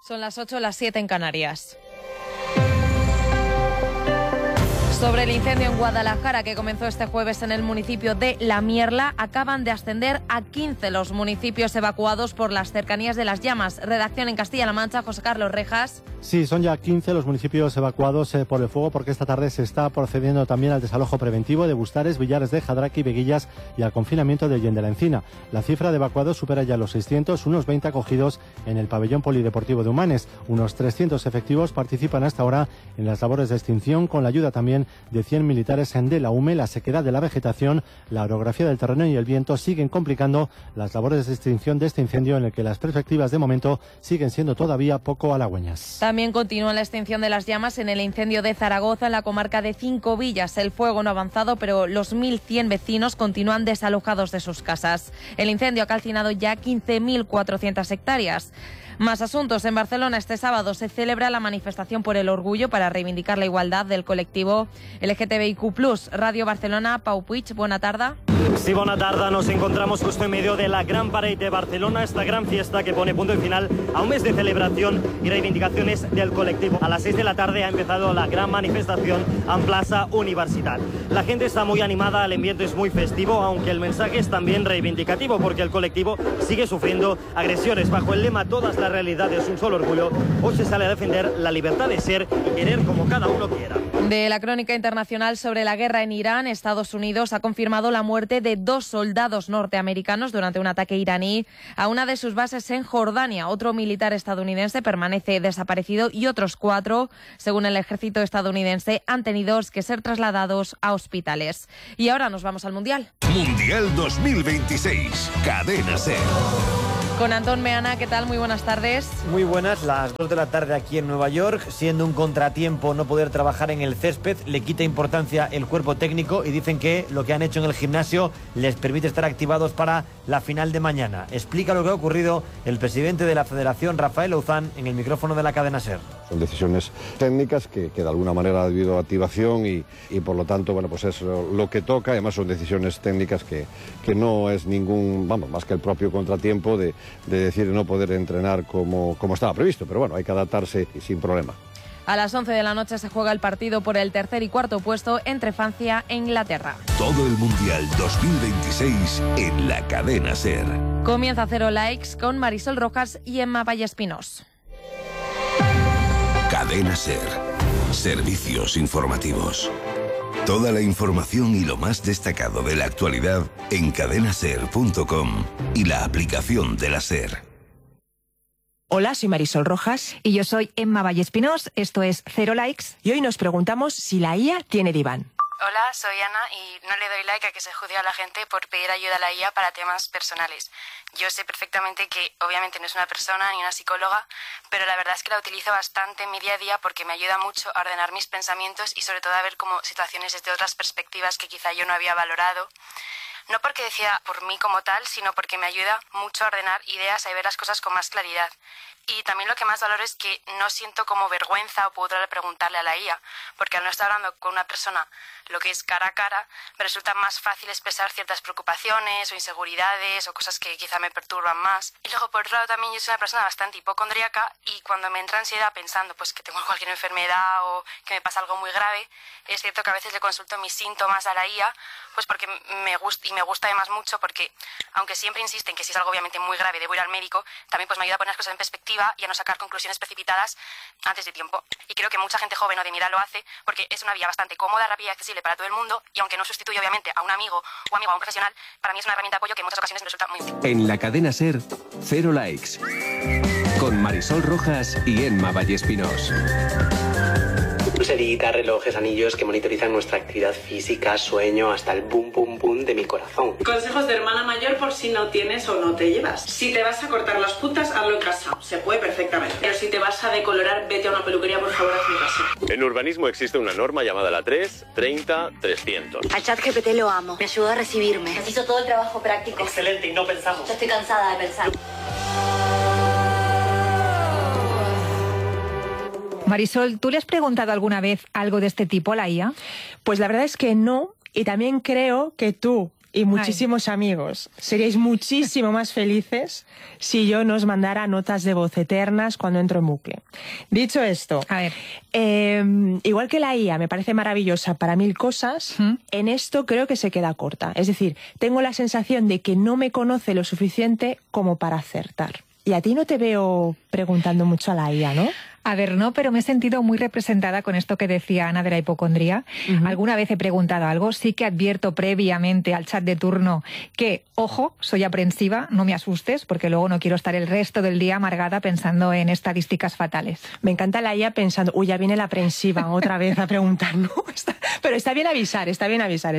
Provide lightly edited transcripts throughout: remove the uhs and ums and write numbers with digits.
Son las 8, las 7 en Canarias. Sobre el incendio en Guadalajara que comenzó este jueves en el municipio de La Mierla, acaban de ascender a 15 los municipios evacuados por las cercanías de las llamas. Redacción en Castilla-La Mancha, José Carlos Rejas. Sí, son ya 15 los municipios evacuados por el fuego, porque esta tarde se está procediendo también al desalojo preventivo de Bustares, Villares de Jadraque y Veguillas y al confinamiento de Yen de la Encina. La cifra de evacuados supera ya los 600, unos 20 acogidos en el pabellón polideportivo de Humanes. Unos 300 efectivos participan hasta ahora en las labores de extinción, con la ayuda también de 100 militares de la UME. La sequedad de la vegetación, la orografía del terreno y el viento siguen complicando las labores de extinción de este incendio, en el que las perspectivas de momento siguen siendo todavía poco halagüeñas. También continúa la extinción de las llamas en el incendio de Zaragoza, en la comarca de Cinco Villas. El fuego no ha avanzado, pero los 1.100 vecinos continúan desalojados de sus casas. El incendio ha calcinado ya 15.400 hectáreas. Más asuntos. En Barcelona este sábado se celebra la manifestación por el orgullo para reivindicar la igualdad del colectivo LGTBIQ+. Radio Barcelona, Pau Puig, bona tarda. Sí, bona tarda. Nos encontramos justo en medio de la Gran Pared de Barcelona, esta gran fiesta que pone punto y final a un mes de celebración y reivindicaciones del colectivo. A las 6 de la tarde ha empezado la gran manifestación en Plaza Universitat. La gente está muy animada, el ambiente es muy festivo, aunque el mensaje es también reivindicativo, porque el colectivo sigue sufriendo agresiones. Bajo el lema "Todas las realidades, un solo orgullo", hoy se sale a defender la libertad de ser y querer como cada uno quiera. De la crónica internacional sobre la guerra en Irán, Estados Unidos ha confirmado la muerte de 2 soldados norteamericanos durante un ataque iraní a una de sus bases en Jordania. Otro militar estadounidense permanece desaparecido y otros 4, según el ejército estadounidense, han tenido que ser trasladados a hospitales. Y ahora nos vamos al Mundial. Mundial 2026, Cadena SER. Con Antón Meana, ¿qué tal? Muy buenas tardes. Muy buenas, las 2 de la tarde aquí en Nueva York. Siendo un contratiempo no poder trabajar en el césped, le quita importancia el cuerpo técnico y dicen que lo que han hecho en el gimnasio les permite estar activados para la final de mañana. Explica lo que ha ocurrido el presidente de la Federación, Rafael Louzán, en el micrófono de la cadena SER. Son decisiones técnicas que de alguna manera ha habido activación y por lo tanto, bueno, pues es lo que toca. Además son decisiones técnicas que no es ningún, vamos, más que el propio contratiempo de decir no poder entrenar como estaba previsto. Pero bueno, hay que adaptarse y sin problema. A las 11 de la noche se juega el partido por el tercer y cuarto puesto entre Francia e Inglaterra. Todo el Mundial 2026 en la cadena SER. Comienza Cero Likes con Marisol Rojas y Emma Vallespinós. Cadena SER. Servicios informativos. Toda la información y lo más destacado de la actualidad en cadenaser.com y la aplicación de la SER. Hola, soy Marisol Rojas. Y yo soy Emma Vallespinós. Esto es Cero Likes. Y hoy nos preguntamos si la IA tiene diván. Hola, soy Ana y no le doy like a que se juzgue a la gente por pedir ayuda a la IA para temas personales. Yo sé perfectamente que obviamente no es una persona ni una psicóloga, pero la verdad es que la utilizo bastante en mi día a día porque me ayuda mucho a ordenar mis pensamientos y sobre todo a ver como situaciones desde otras perspectivas que quizá yo no había valorado. No porque decida por mí como tal, sino porque me ayuda mucho a ordenar ideas y a ver las cosas con más claridad. Y también lo que más valoro es que no siento como vergüenza o pudor preguntarle a la IA, porque al no estar hablando con una persona lo que es cara a cara, me resulta más fácil expresar ciertas preocupaciones o inseguridades o cosas que quizá me perturban más. Y luego, por otro lado, también yo soy una persona bastante hipocondríaca y cuando me entra ansiedad pensando pues que tengo cualquier enfermedad o que me pasa algo muy grave, es cierto que a veces le consulto mis síntomas a la IA, pues porque me gusta además mucho porque, aunque siempre insisten que si es algo obviamente muy grave debo ir al médico, también pues me ayuda a poner las cosas en perspectiva y a no sacar conclusiones precipitadas antes de tiempo. Y creo que mucha gente joven o de mi edad lo hace porque es una vía bastante cómoda, rápida y accesible para todo el mundo y aunque no sustituye obviamente a un amigo o a un profesional, para mí es una herramienta de apoyo que en muchas ocasiones me resulta muy útil. En la cadena SER, Cero Likes. Con Marisol Rojas y Emma Vallespinós. Pulseritas, relojes, anillos que monitorizan nuestra actividad física, sueño, hasta el boom, boom, boom de mi corazón. Consejos de hermana mayor por si no tienes o no te llevas. Si te vas a cortar las puntas, hazlo en casa. Se puede perfectamente. Pero si te vas a decolorar, vete a una peluquería, por favor, hazlo en casa. En urbanismo existe una norma llamada la 3-30-300. Al ChatGPT lo amo. Me ayudó a recibirme. Nos hizo todo el trabajo práctico. Excelente, y no pensamos. Yo estoy cansada de pensar. Marisol, ¿tú le has preguntado alguna vez algo de este tipo a la IA? Pues la verdad es que no. Y también creo que tú y muchísimos amigos. Seríais muchísimo más felices si yo no os mandara notas de voz eternas cuando entro en bucle. Dicho esto, a ver, igual que la IA me parece maravillosa para 1000 cosas, en esto creo que se queda corta. Es decir, tengo la sensación de que no me conoce lo suficiente como para acertar. Y a ti no te veo preguntando mucho a la IA, ¿no? A ver, no, pero me he sentido muy representada con esto que decía Ana de la hipocondría. Alguna vez he preguntado algo, sí que advierto previamente al chat de turno que, ojo, soy aprensiva, no me asustes, porque luego no quiero estar el resto del día amargada pensando en estadísticas fatales. Me encanta la IA pensando, uy, ya viene la aprensiva otra vez a preguntar, ¿no? Pero está bien avisar, está bien avisar.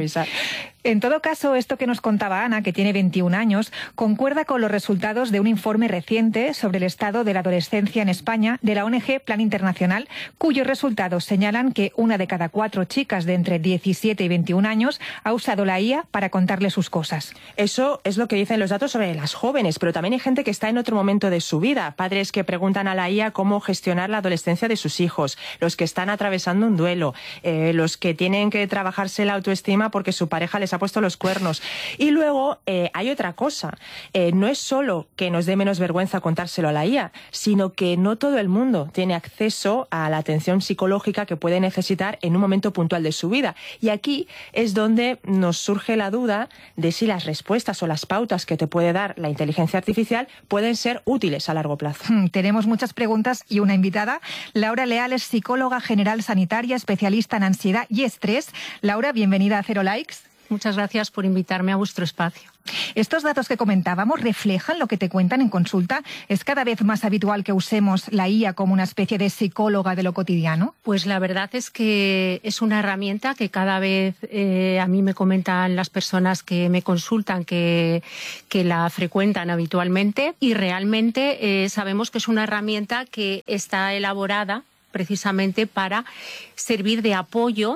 En todo caso, esto que nos contaba Ana, que tiene 21 años, concuerda con los resultados de un informe reciente sobre el estado de la adolescencia en España de la ONG Plan Internacional, cuyos resultados señalan que 1 de cada 4 chicas de entre 17 y 21 años ha usado la IA para contarle sus cosas. Eso es lo que dicen los datos sobre las jóvenes, pero también hay gente que está en otro momento de su vida. Padres que preguntan a la IA cómo gestionar la adolescencia de sus hijos, los que están atravesando un duelo, los que tienen que trabajarse la autoestima porque su pareja les ha puesto los cuernos. Y luego hay otra cosa. No es solo que nos dé menos vergüenza contárselo a la IA, sino que no todo el mundo tiene acceso a la atención psicológica que puede necesitar en un momento puntual de su vida. Y aquí es donde nos surge la duda de si las respuestas o las pautas que te puede dar la inteligencia artificial pueden ser útiles a largo plazo. Tenemos muchas preguntas y una invitada. Laura Leal es psicóloga general sanitaria, especialista en ansiedad y estrés. Laura, bienvenida a Cero Likes. Muchas gracias por invitarme a vuestro espacio. Estos datos que comentábamos reflejan lo que te cuentan en consulta. ¿Es cada vez más habitual que usemos la IA como una especie de psicóloga de lo cotidiano? Pues la verdad es que es una herramienta que cada vez a mí me comentan las personas que me consultan que la frecuentan habitualmente, y realmente sabemos que es una herramienta que está elaborada precisamente para servir de apoyo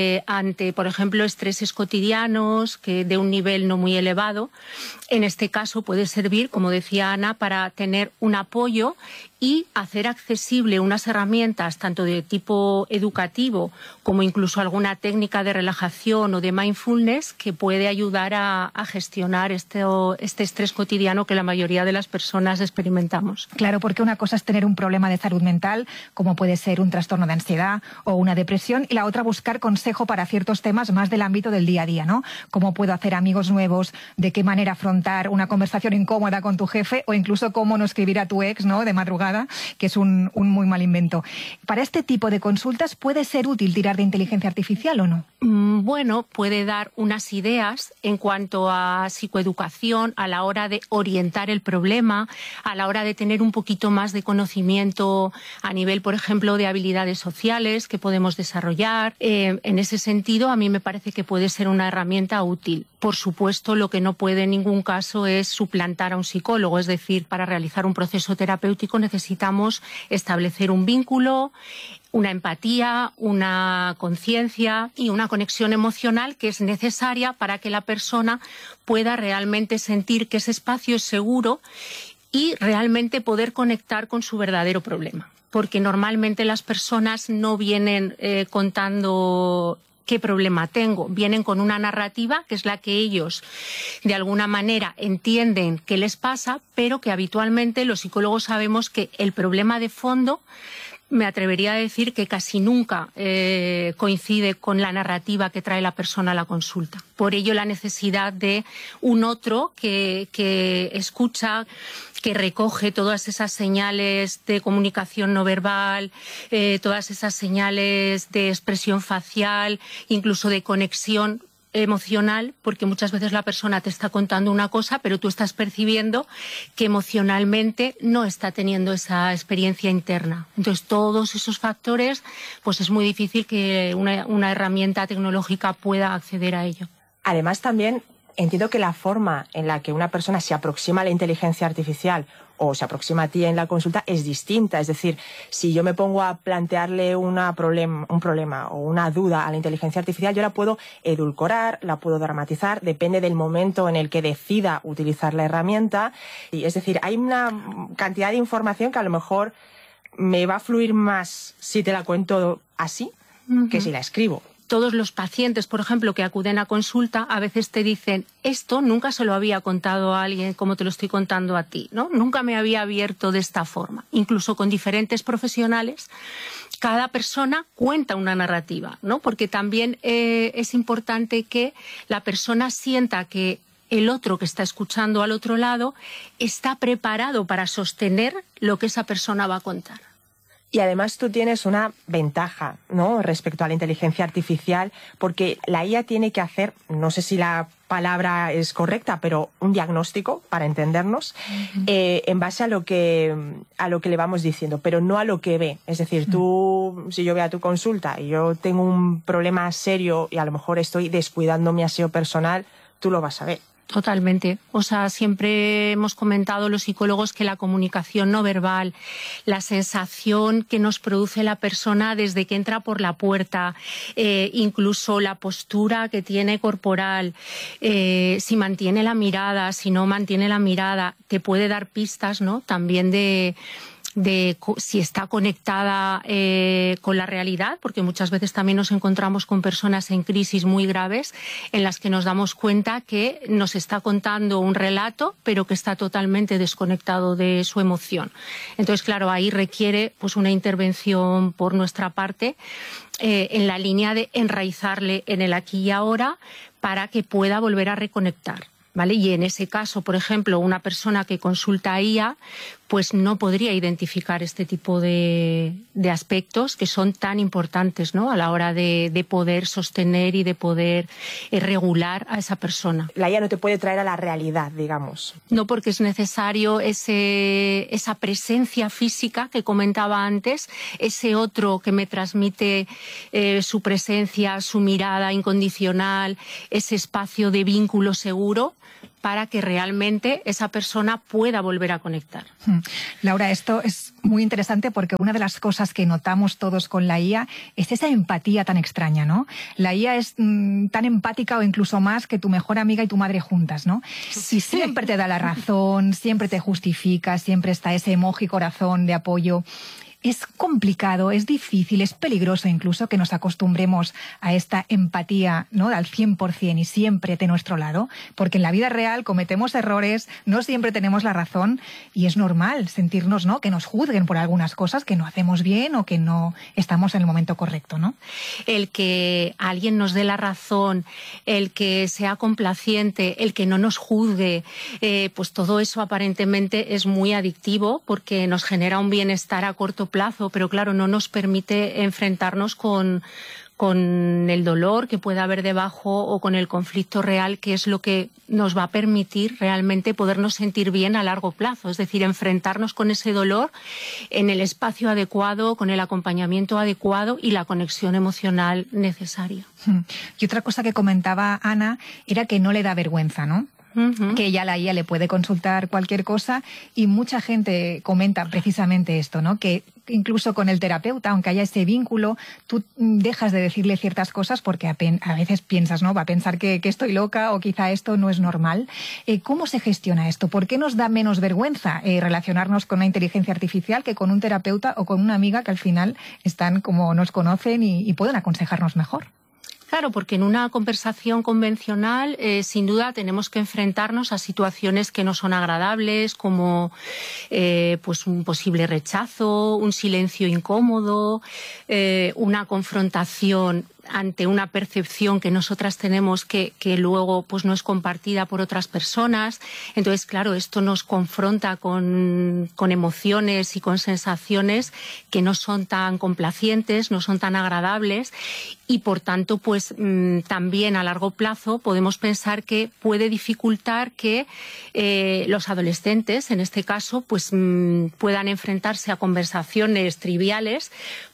ante, por ejemplo, estreses cotidianos que de un nivel no muy elevado. En este caso puede servir, como decía Ana, para tener un apoyo y hacer accesible unas herramientas tanto de tipo educativo como incluso alguna técnica de relajación o de mindfulness que puede ayudar a gestionar este estrés cotidiano que la mayoría de las personas experimentamos. Claro, porque una cosa es tener un problema de salud mental, como puede ser un trastorno de ansiedad o una depresión, y la otra buscar consejo para ciertos temas más del ámbito del día a día, ¿no? ¿Cómo puedo hacer amigos nuevos? ¿De qué manera afrontar una conversación incómoda con tu jefe? O incluso cómo no escribir a tu ex, ¿no?, de madrugada, que es un muy mal invento. ¿Para este tipo de consultas puede ser útil tirar de inteligencia artificial o no? Bueno, puede dar unas ideas en cuanto a psicoeducación a la hora de orientar el problema, a la hora de tener un poquito más de conocimiento a nivel, por ejemplo, de habilidades sociales que podemos desarrollar. En ese sentido, a mí me parece que puede ser una herramienta útil. Por supuesto, lo que no puede en ningún caso es suplantar a un psicólogo. Es decir, para realizar un proceso terapéutico necesitamos establecer un vínculo, una empatía, una conciencia y una conexión emocional que es necesaria para que la persona pueda realmente sentir que ese espacio es seguro y realmente poder conectar con su verdadero problema. Porque normalmente las personas no vienen contando qué problema tengo, vienen con una narrativa que es la que ellos de alguna manera entienden que les pasa, pero que habitualmente los psicólogos sabemos que el problema de fondo, me atrevería a decir que casi nunca coincide con la narrativa que trae la persona a la consulta. Por ello la necesidad de un otro que escucha, que recoge todas esas señales de comunicación no verbal, todas esas señales de expresión facial, incluso de conexión emocional, porque muchas veces la persona te está contando una cosa, pero tú estás percibiendo que emocionalmente no está teniendo esa experiencia interna. Entonces, todos esos factores, pues es muy difícil que una herramienta tecnológica pueda acceder a ello. Además, también entiendo que la forma en la que una persona se aproxima a la inteligencia artificial o se aproxima a ti en la consulta es distinta. Es decir, si yo me pongo a plantearle un problema o una duda a la inteligencia artificial, yo la puedo edulcorar, la puedo dramatizar, depende del momento en el que decida utilizar la herramienta. Y, es decir, hay una cantidad de información que a lo mejor me va a fluir más si te la cuento así que si la escribo. todos los pacientes, por ejemplo, que acuden a consulta, a veces te dicen, esto nunca se lo había contado a alguien como te lo estoy contando a ti, ¿no? Nunca me había abierto de esta forma. Incluso con diferentes profesionales, cada persona cuenta una narrativa, ¿no? Porque también es importante que la persona sienta que el otro que está escuchando al otro lado está preparado para sostener lo que esa persona va a contar. Y además tú tienes una ventaja, ¿no?, respecto a la inteligencia artificial, porque la IA tiene que hacer, no sé si la palabra es correcta, pero un diagnóstico, para entendernos, en base a lo que le vamos diciendo, pero no a lo que ve. Es decir, tú, si yo voy a tu consulta y yo tengo un problema serio y a lo mejor estoy descuidando mi aseo personal, tú lo vas a ver. Totalmente. O sea, siempre hemos comentado los psicólogos que la comunicación no verbal, la sensación que nos produce la persona desde que entra por la puerta, incluso la postura que tiene corporal, si mantiene la mirada, si no mantiene la mirada, te puede dar pistas, ¿no?, también de si está conectada con la realidad, porque muchas veces también nos encontramos con personas en crisis muy graves en las que nos damos cuenta que nos está contando un relato, pero que está totalmente desconectado de su emoción. Entonces, claro, ahí requiere pues una intervención por nuestra parte en la línea de enraizarle en el aquí y ahora para que pueda volver a reconectar. ¿Vale? Y en ese caso, por ejemplo, una persona que consulta a IA, pues no podría identificar este tipo de aspectos que son tan importantes, ¿no?, a la hora de poder sostener y de poder regular a esa persona. La IA no te puede traer a la realidad, digamos. No, porque es necesario esa presencia física que comentaba antes, ese otro que me transmite su presencia, su mirada incondicional, ese espacio de vínculo seguro, para que realmente esa persona pueda volver a conectar. Laura, esto es muy interesante porque una de las cosas que notamos todos con la IA es esa empatía tan extraña, ¿no? La IA es tan empática o incluso más que tu mejor amiga y tu madre juntas, ¿no? Y siempre te da la razón, siempre te justifica, siempre está ese emoji corazón de apoyo. Es complicado, es difícil, es peligroso incluso que nos acostumbremos a esta empatía, ¿no?, al 100% y siempre de nuestro lado, porque en la vida real cometemos errores, no siempre tenemos la razón y es normal sentirnos, ¿no?, que nos juzguen por algunas cosas que no hacemos bien o que no estamos en el momento correcto, ¿no? El que alguien nos dé la razón, el que sea complaciente, el que no nos juzgue, pues todo eso aparentemente es muy adictivo porque nos genera un bienestar a corto plazo, pero claro, no nos permite enfrentarnos con el dolor que pueda haber debajo o con el conflicto real, que es lo que nos va a permitir realmente podernos sentir bien a largo plazo. Es decir, enfrentarnos con ese dolor en el espacio adecuado, con el acompañamiento adecuado y la conexión emocional necesaria. Y otra cosa que comentaba Ana era que no le da vergüenza, ¿no? Que ya la IA le puede consultar cualquier cosa y mucha gente comenta precisamente esto, ¿no? Que incluso con el terapeuta, aunque haya ese vínculo, tú dejas de decirle ciertas cosas porque a veces piensas, ¿no?, va a pensar que estoy loca o quizá esto no es normal. ¿Cómo se gestiona esto? ¿Por qué nos da menos vergüenza relacionarnos con una inteligencia artificial que con un terapeuta o con una amiga que al final están como nos conocen y pueden aconsejarnos mejor? Claro, porque en una conversación convencional, sin duda, tenemos que enfrentarnos a situaciones que no son agradables, como pues un posible rechazo, un silencio incómodo, una confrontación ante una percepción que nosotras tenemos que luego pues no es compartida por otras personas. Entonces, claro, esto nos confronta con emociones y con sensaciones que no son tan complacientes, no son tan agradables y, por tanto, pues también a largo plazo podemos pensar que puede dificultar que los adolescentes, en este caso, pues puedan enfrentarse a conversaciones triviales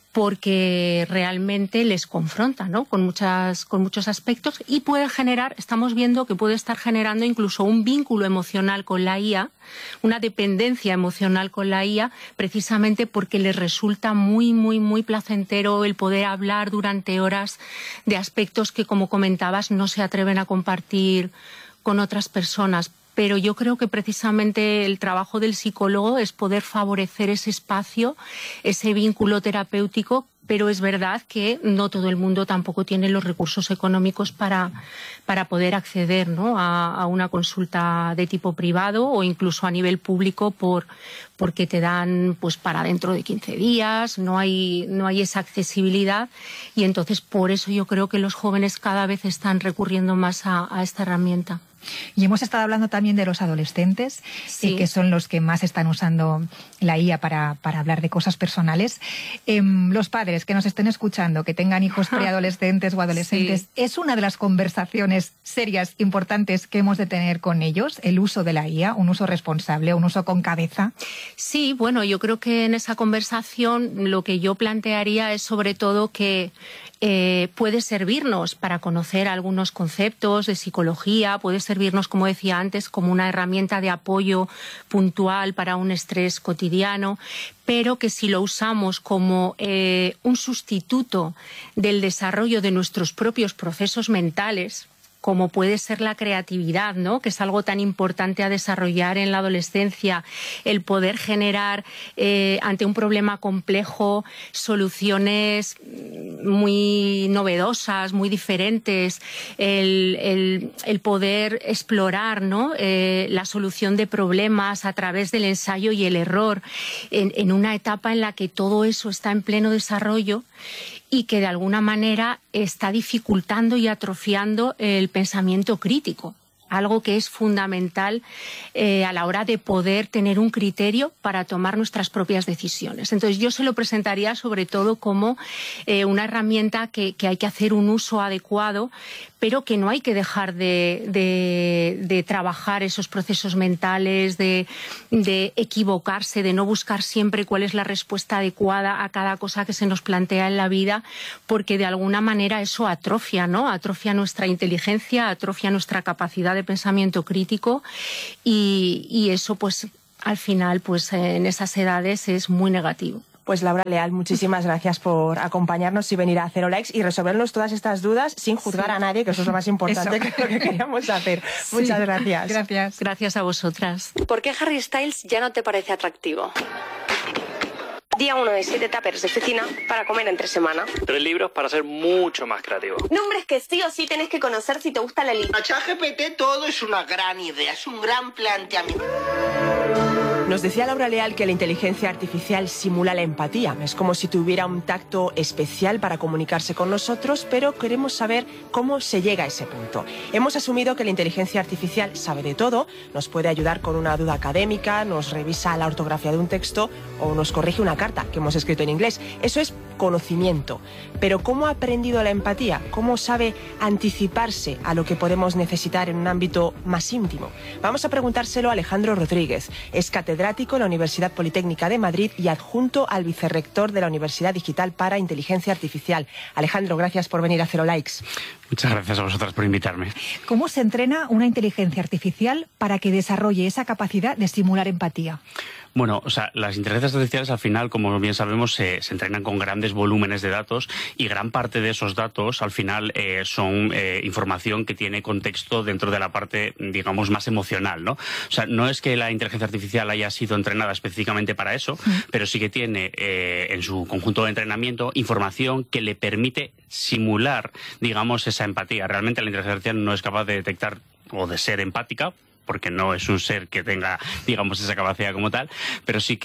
porque realmente les confronta, ¿no?, con muchos aspectos y puede generar, estamos viendo que puede estar generando incluso un vínculo emocional con la IA, una dependencia emocional con la IA, precisamente porque les resulta muy, muy, muy placentero el poder hablar durante horas de aspectos que, como comentabas, no se atreven a compartir con otras personas. Pero yo creo que precisamente el trabajo del psicólogo es poder favorecer ese espacio, ese vínculo terapéutico pero es verdad que no todo el mundo tampoco tiene los recursos económicos para poder acceder, ¿no?, a una consulta de tipo privado o incluso a nivel público porque te dan pues para dentro de 15 días, no hay esa accesibilidad, y entonces por eso yo creo que los jóvenes cada vez están recurriendo más a esta herramienta. Y hemos estado hablando también de los adolescentes, Sí. que son los que más están usando la IA para hablar de cosas personales. Los padres que nos estén escuchando, que tengan hijos preadolescentes o adolescentes, Sí. ¿es una de las conversaciones serias, importantes que hemos de tener con ellos, el uso de la IA, un uso responsable, un uso con cabeza? Sí, bueno, yo creo que en esa conversación lo que yo plantearía es sobre todo que puede servirnos para conocer algunos conceptos de psicología, puede servirnos, como decía antes, como una herramienta de apoyo puntual para un estrés cotidiano, pero que si lo usamos como un sustituto del desarrollo de nuestros propios procesos mentales, como puede ser la creatividad, ¿no?, que es algo tan importante a desarrollar en la adolescencia, el poder generar ante un problema complejo soluciones muy novedosas, muy diferentes, el poder explorar, ¿no?, la solución de problemas a través del ensayo y el error en una etapa en la que todo eso está en pleno desarrollo y que de alguna manera está dificultando y atrofiando el pensamiento crítico, algo que es fundamental a la hora de poder tener un criterio para tomar nuestras propias decisiones. Entonces yo se lo presentaría sobre todo como una herramienta que hay que hacer un uso adecuado, pero que no hay que dejar de trabajar esos procesos mentales, de equivocarse, de no buscar siempre cuál es la respuesta adecuada a cada cosa que se nos plantea en la vida, porque de alguna manera eso atrofia, ¿no?, atrofia nuestra inteligencia, atrofia nuestra capacidad de pensamiento crítico, y eso pues al final pues en esas edades es muy negativo. Pues Laura Leal, muchísimas gracias por acompañarnos y venir a Cero Likes y resolvernos todas estas dudas sin juzgar a nadie, que eso es lo más importante que lo que queríamos hacer. Sí. Muchas gracias. Gracias. Gracias a vosotras. ¿Por qué Harry Styles ya no te parece atractivo? Día 1 de 7 tuppers de cecina para comer entre semana. 3 libros para ser mucho más creativo. Nombres que sí o sí tenés que conocer si te gusta la lista. A ChatGPT todo es una gran idea, es un gran planteamiento. Nos decía Laura Leal que la inteligencia artificial simula la empatía. Es como si tuviera un tacto especial para comunicarse con nosotros, pero queremos saber cómo se llega a ese punto. Hemos asumido que la inteligencia artificial sabe de todo, nos puede ayudar con una duda académica, nos revisa la ortografía de un texto o nos corrige una carta que hemos escrito en inglés. Eso es conocimiento. Pero ¿cómo ha aprendido la empatía? ¿Cómo sabe anticiparse a lo que podemos necesitar en un ámbito más íntimo? Vamos a preguntárselo a Alejandro Rodríguez. Es catedrático en la Universidad Politécnica de Madrid y adjunto al vicerrector de la Universidad Digital para Inteligencia Artificial. Alejandro, gracias por venir a Cero Likes. Muchas gracias a vosotras por invitarme. ¿Cómo se entrena una inteligencia artificial para que desarrolle esa capacidad de simular empatía? Bueno, o sea, las inteligencias artificiales al final, como bien sabemos, se entrenan con grandes volúmenes de datos y gran parte de esos datos al final son información que tiene contexto dentro de la parte, digamos, más emocional, ¿no? O sea, no es que la inteligencia artificial haya sido entrenada específicamente para eso, pero sí que tiene en su conjunto de entrenamiento información que le permite simular, digamos, esa empatía. Realmente la inteligencia artificial no es capaz de detectar o de ser empática, porque no es un ser que tenga, digamos, esa capacidad como tal, pero sí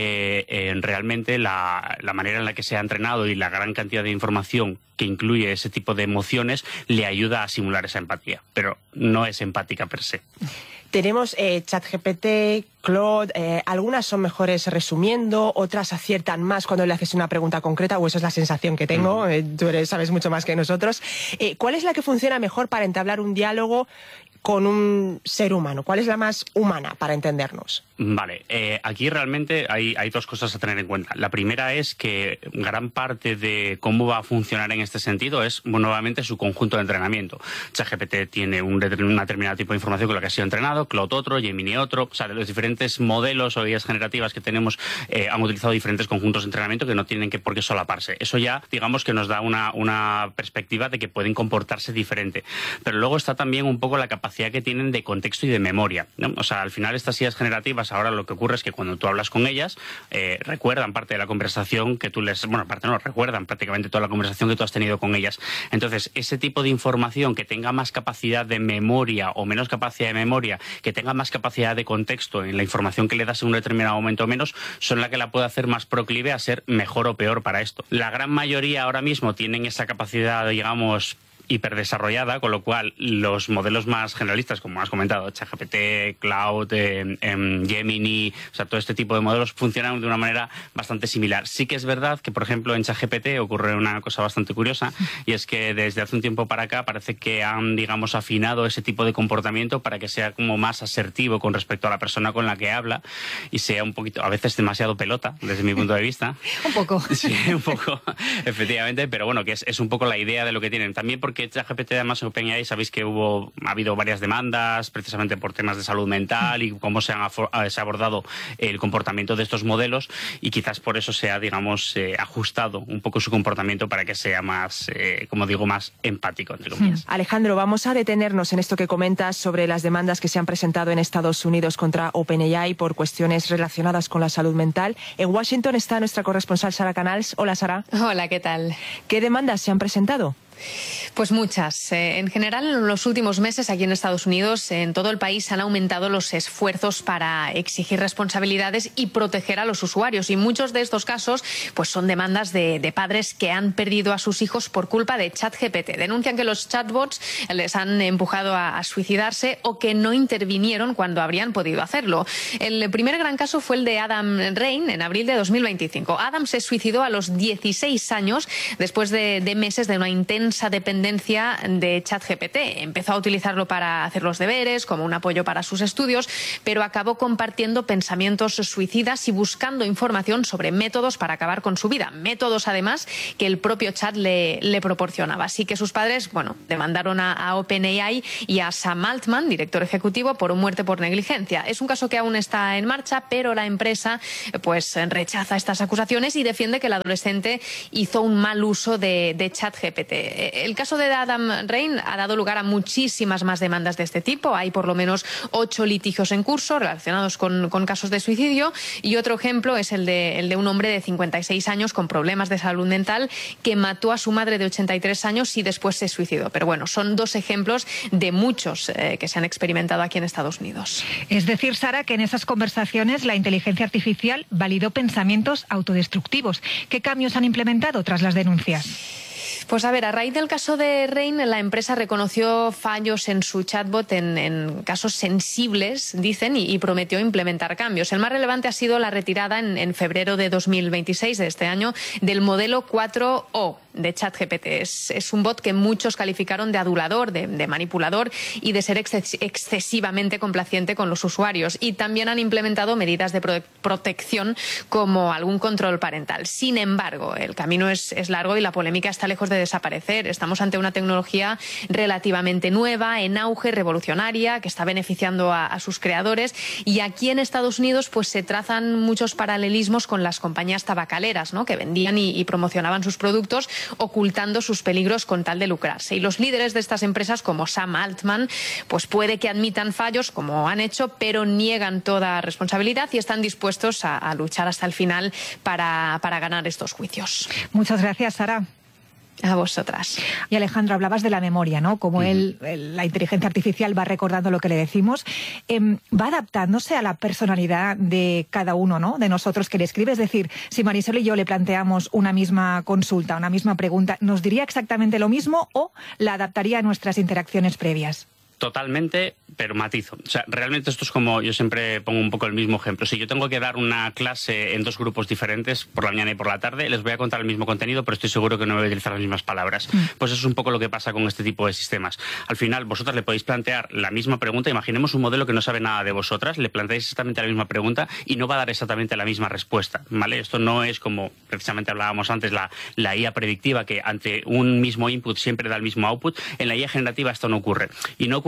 que realmente la manera en la que se ha entrenado y la gran cantidad de información que incluye ese tipo de emociones le ayuda a simular esa empatía, pero no es empática per se. Tenemos ChatGPT, Claude, algunas son mejores resumiendo, otras aciertan más cuando le haces una pregunta concreta, o esa es la sensación que tengo, tú sabes mucho más que nosotros. ¿Cuál es la que funciona mejor para entablar un diálogo con un ser humano? ¿Cuál es la más humana para entendernos? Vale, aquí realmente hay dos cosas a tener en cuenta. La primera es que gran parte de cómo va a funcionar en este sentido es nuevamente su conjunto de entrenamiento. ChatGPT tiene un determinado tipo de información con la que ha sido entrenado, Claude otro, Gemini otro. O sea, de los diferentes modelos o guías generativas que tenemos han utilizado diferentes conjuntos de entrenamiento que no tienen por qué solaparse. Eso ya, digamos, que nos da una perspectiva de que pueden comportarse diferente. Pero luego está también un poco la capacidad capacidad que tienen de contexto y de memoria, ¿no? O sea, al final estas IAs generativas, ahora lo que ocurre es que cuando tú hablas con ellas, recuerdan parte de la conversación que tú les... Bueno, parte no, recuerdan prácticamente toda la conversación que tú has tenido con ellas. Entonces, ese tipo de información que tenga más capacidad de memoria o menos capacidad de memoria, que tenga más capacidad de contexto en la información que le das en un determinado momento o menos, son la que la puede hacer más proclive a ser mejor o peor para esto. La gran mayoría ahora mismo tienen esa capacidad, digamos, hiperdesarrollada, con lo cual los modelos más generalistas, como has comentado, ChatGPT, Cloud, Gemini, o sea, todo este tipo de modelos funcionan de una manera bastante similar. Sí que es verdad que, por ejemplo, en ChatGPT ocurre una cosa bastante curiosa, y es que desde hace un tiempo para acá parece que han, digamos, afinado ese tipo de comportamiento para que sea como más asertivo con respecto a la persona con la que habla y sea un poquito, a veces demasiado pelota, desde mi punto de vista. Un poco. Sí, un poco, efectivamente, pero bueno, que es un poco la idea de lo que tienen. También porque ChatGPT, además en OpenAI, sabéis que ha habido varias demandas precisamente por temas de salud mental y cómo se ha abordado el comportamiento de estos modelos, y quizás por eso se ha, digamos, ajustado un poco su comportamiento para que sea más, como digo, más empático, entre comillas. Alejandro, vamos a detenernos en esto que comentas sobre las demandas que se han presentado en Estados Unidos contra OpenAI por cuestiones relacionadas con la salud mental. En Washington está nuestra corresponsal Sara Canals. Hola, Sara. Hola, ¿qué tal? ¿Qué demandas se han presentado? Pues muchas. En general, en los últimos meses aquí en Estados Unidos, en todo el país, han aumentado los esfuerzos para exigir responsabilidades y proteger a los usuarios. Y muchos de estos casos pues son demandas de padres que han perdido a sus hijos por culpa de ChatGPT. Denuncian que los chatbots les han empujado a suicidarse o que no intervinieron cuando habrían podido hacerlo. El primer gran caso fue el de Adam Rain en abril de 2025. Adam se suicidó a los 16 años después de meses de una intensa dependencia de ChatGPT. Empezó a utilizarlo para hacer los deberes, como un apoyo para sus estudios, pero acabó compartiendo pensamientos suicidas y buscando información sobre métodos para acabar con su vida. Métodos, además, que el propio chat le proporcionaba. Así que sus padres, demandaron a OpenAI y a Sam Altman, director ejecutivo, por muerte por negligencia. Es un caso que aún está en marcha, pero la empresa pues rechaza estas acusaciones y defiende que el adolescente hizo un mal uso de ChatGPT. El caso de Adam Rain ha dado lugar a muchísimas más demandas de este tipo. Hay por lo menos 8 litigios en curso relacionados con casos de suicidio, y otro ejemplo es el de un hombre de 56 años con problemas de salud mental que mató a su madre de 83 años y después se suicidó. Pero bueno, son 2 ejemplos de muchos que se han experimentado aquí en Estados Unidos. Es decir, Sara, que en esas conversaciones la inteligencia artificial validó pensamientos autodestructivos. ¿Qué cambios han implementado tras las denuncias? Pues a ver, a raíz del caso de Rain, la empresa reconoció fallos en su chatbot en casos sensibles, dicen, y prometió implementar cambios. El más relevante ha sido la retirada en febrero de 2026, de este año, del modelo 4O de ChatGPT. Es un bot que muchos calificaron de adulador, de manipulador y de ser excesivamente complaciente con los usuarios. Y también han implementado medidas de protección como algún control parental. Sin embargo, el camino es largo y la polémica está lejos de desaparecer. Estamos ante una tecnología relativamente nueva, en auge, revolucionaria, que está beneficiando a sus creadores. Y aquí en Estados Unidos pues se trazan muchos paralelismos con las compañías tabacaleras, ¿no?, que vendían y promocionaban sus productos ocultando sus peligros con tal de lucrarse. Y los líderes de estas empresas, como Sam Altman, pues puede que admitan fallos, como han hecho, pero niegan toda responsabilidad y están dispuestos a luchar hasta el final para ganar estos juicios. Muchas gracias, Sara. A vosotras. Y Alejandro, hablabas de la memoria, ¿no? Como la inteligencia artificial va recordando lo que le decimos. Va adaptándose a la personalidad de cada uno, ¿no?, de nosotros que le escribe. Es decir, si Marisol y yo le planteamos una misma consulta, una misma pregunta, ¿nos diría exactamente lo mismo o la adaptaría a nuestras interacciones previas? Totalmente, pero matizo. O sea, realmente esto es como, yo siempre pongo un poco el mismo ejemplo. Si yo tengo que dar una clase en 2 grupos diferentes, por la mañana y por la tarde, les voy a contar el mismo contenido, pero estoy seguro que no voy a utilizar las mismas palabras. Pues eso es un poco lo que pasa con este tipo de sistemas. Al final, vosotras le podéis plantear la misma pregunta. Imaginemos un modelo que no sabe nada de vosotras, le planteáis exactamente la misma pregunta y no va a dar exactamente la misma respuesta, ¿vale? Esto no es como, precisamente hablábamos antes, la IA predictiva, que ante un mismo input siempre da el mismo output. En la IA generativa esto no ocurre. Y no ocurre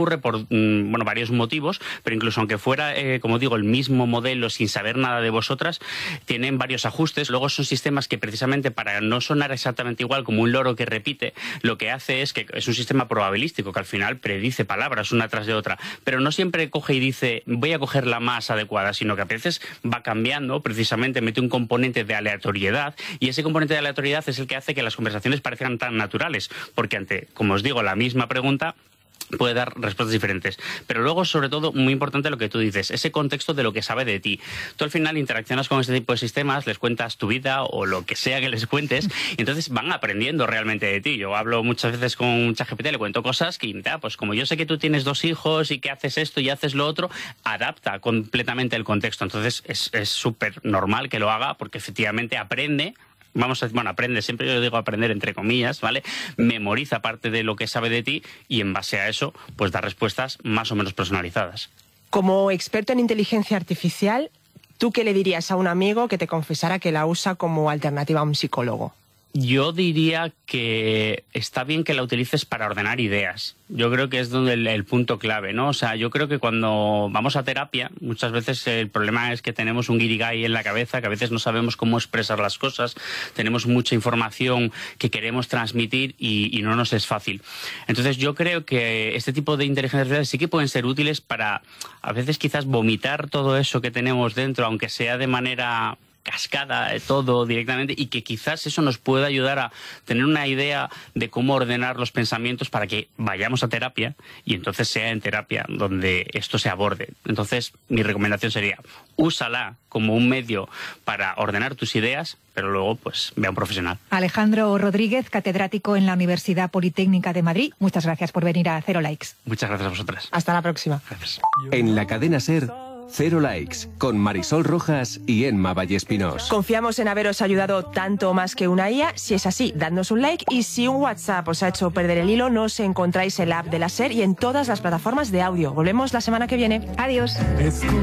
ocurre por varios motivos, pero incluso aunque fuera, como digo, el mismo modelo sin saber nada de vosotras, tienen varios ajustes. Luego son sistemas que precisamente para no sonar exactamente igual como un loro que repite, lo que hace es que es un sistema probabilístico que al final predice palabras una tras de otra, pero no siempre coge y dice voy a coger la más adecuada, sino que a veces va cambiando, precisamente mete un componente de aleatoriedad, y ese componente de aleatoriedad es el que hace que las conversaciones parezcan tan naturales, porque ante, como os digo, la misma pregunta puede dar respuestas diferentes. Pero luego, sobre todo, muy importante lo que tú dices, ese contexto de lo que sabe de ti. Tú al final interaccionas con este tipo de sistemas, les cuentas tu vida o lo que sea que les cuentes, y entonces van aprendiendo realmente de ti. Yo hablo muchas veces con ChatGPT, le cuento cosas que, pues como yo sé que tú tienes 2 hijos y que haces esto y haces lo otro, adapta completamente el contexto. Entonces es súper normal que lo haga, porque efectivamente aprende. Aprende, siempre yo digo aprender entre comillas, ¿vale? Memoriza parte de lo que sabe de ti y en base a eso, pues da respuestas más o menos personalizadas. Como experto en inteligencia artificial, ¿tú qué le dirías a un amigo que te confesara que la usa como alternativa a un psicólogo? Yo diría que está bien que la utilices para ordenar ideas. Yo creo que es donde el punto clave, ¿no? O sea, yo creo que cuando vamos a terapia, muchas veces el problema es que tenemos un guirigay en la cabeza, que a veces no sabemos cómo expresar las cosas, tenemos mucha información que queremos transmitir y no nos es fácil. Entonces yo creo que este tipo de inteligencia artificial sí que pueden ser útiles para, a veces quizás vomitar todo eso que tenemos dentro, aunque sea de manera cascada, todo directamente, y que quizás eso nos pueda ayudar a tener una idea de cómo ordenar los pensamientos para que vayamos a terapia y entonces sea en terapia donde esto se aborde. Entonces mi recomendación sería, úsala como un medio para ordenar tus ideas, pero luego pues ve a un profesional. Alejandro Rodríguez, catedrático en la Universidad Politécnica de Madrid, muchas gracias por venir a Cero Likes. Muchas gracias a vosotras. Hasta la próxima. Gracias. En la cadena SER, Cero Likes, con Marisol Rojas y Emma Vallespinós. Confiamos en haberos ayudado tanto o más que una IA. Si es así, dadnos un like, y si un WhatsApp os ha hecho perder el hilo, nos encontráis en la app de la SER y en todas las plataformas de audio. Volvemos la semana que viene. Adiós.